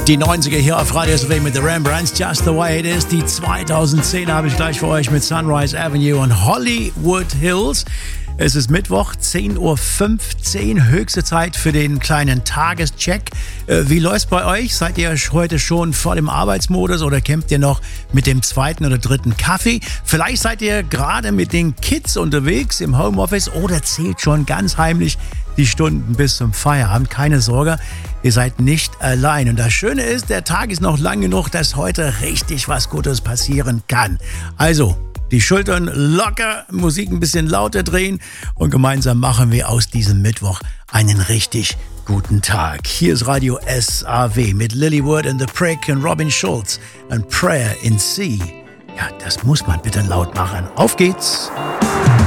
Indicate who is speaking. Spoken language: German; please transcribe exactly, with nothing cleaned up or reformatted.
Speaker 1: Die neunziger hier auf Radio S W mit The Rembrandts, Just the Way It Is. Die zweitausendzehn habe ich gleich für euch mit Sunrise Avenue und Hollywood Hills. Es ist Mittwoch, zehn Uhr fünfzehn, höchste Zeit für den kleinen Tagescheck. Wie läuft's bei euch? Seid ihr heute schon voll im Arbeitsmodus oder kämpft ihr noch mit dem zweiten oder dritten Kaffee? Vielleicht seid ihr gerade mit den Kids unterwegs im Homeoffice oder zählt schon ganz heimlich die Stunden bis zum Feierabend. Keine Sorge, ihr seid nicht allein. Und das Schöne ist, der Tag ist noch lang genug, dass heute richtig was Gutes passieren kann. Also, die Schultern locker, Musik ein bisschen lauter drehen und gemeinsam machen wir aus diesem Mittwoch einen richtig guten Tag. Hier ist Radio S A W mit Lilywood and the Prick und Robin Schulz und Prayer in C. Ja, das muss man bitte laut machen. Auf geht's!